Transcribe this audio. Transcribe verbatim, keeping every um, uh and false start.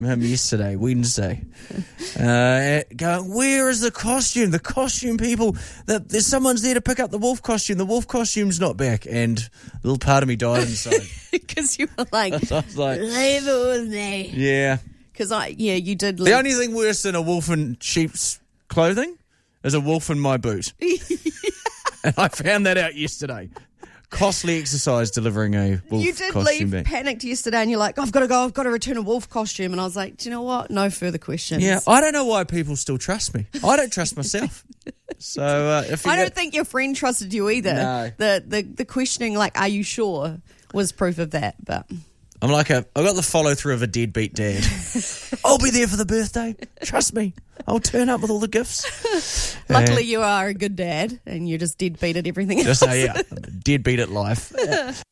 him yesterday, Wednesday, uh, going, where is the costume? The costume people, that there's someone's there to pick up the wolf costume. The wolf costume's not back. And a little part of me died inside. Because you were like, So I was like, leave it with me. yeah. Because I, yeah, you did leave. The only thing worse than a wolf in sheep's clothing is a wolf in my boot. And I found that out yesterday. Costly exercise delivering a wolf You did costume leave back. panicked yesterday and you're like, I've got to go, I've got to return a wolf costume. And I was like, do you know what? No further questions. Yeah, I don't know why people still trust me. I don't trust myself. So uh, if you I don't get- think your friend trusted you either. No. The, the the questioning, like, are you sure, was proof of that. But I'm like a, I've got the follow through of a deadbeat dad. I'll be there for the birthday. Trust me. I'll turn up with all the gifts. luckily you are a good dad and you're just deadbeat at everything else. Just say, yeah, deadbeat at life.